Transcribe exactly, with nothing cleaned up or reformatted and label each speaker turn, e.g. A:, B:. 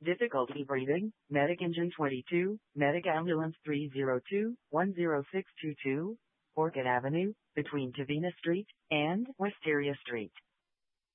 A: Difficulty breathing, Medic Engine twenty-two, Medic Ambulance three zero two, one zero six two two, Orchid Avenue, between Tavina Street and Wisteria Street.